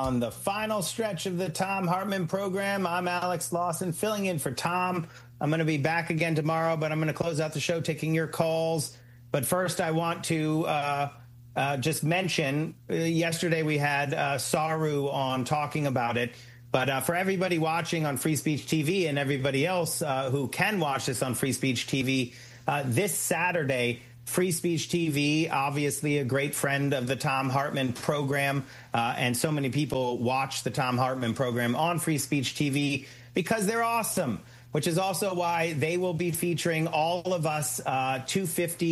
on the final stretch of the Thom Hartmann program. I'm Alex Lawson, filling in for Tom. I'm going to be back again tomorrow, but I'm going to close out the show taking your calls. But first, I want to just mention, yesterday we had Saru on talking about it. But for everybody watching on Free Speech TV and everybody else who can watch this on Free Speech TV, this Saturday, Free Speech TV, obviously a great friend of the Thom Hartmann program, and so many people watch the Thom Hartmann program on Free Speech TV because they're awesome, which is also why they will be featuring all of us 250